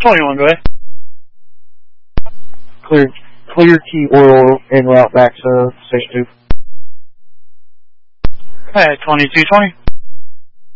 21, go ahead. Clear key oil en route back to Station 2. Alright, 2220.